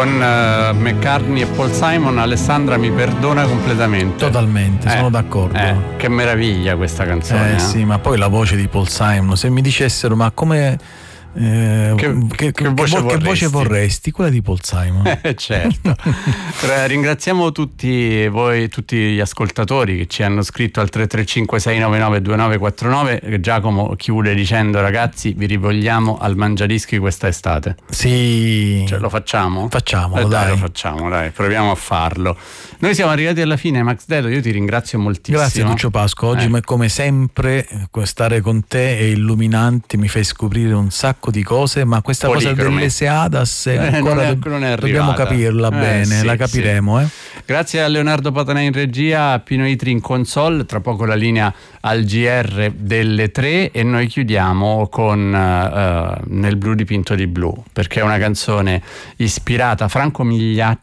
con McCartney e Paul Simon, Alessandra mi perdona completamente. Totalmente, sono d'accordo. Che meraviglia questa canzone. Sì, ma poi la voce di Paul Simon, se mi dicessero ma come che voce vorresti? Quella di Paul Simon. Certo. Ringraziamo tutti voi, tutti gli ascoltatori che ci hanno scritto al 335-699-2949. Giacomo chiude dicendo: ragazzi, vi rivogliamo al Mangiadischi questa estate. Sì, lo facciamo? Facciamolo, dai, lo facciamo, dai, proviamo a farlo. Noi siamo arrivati alla fine, Max Dedo, io ti ringrazio moltissimo. Grazie Lucio Pasqua, oggi come sempre stare con te è illuminante, mi fai scoprire un sacco di cose, ma questa cosa delle Seadas ancora non è dobbiamo capirla bene, sì, la capiremo. Sì. Grazie a Leonardo Patanè in regia, a Pino Itri in console, tra poco la linea al GR delle 3 e noi chiudiamo con Nel blu dipinto di blu, perché è una canzone ispirata a Franco Migliaccio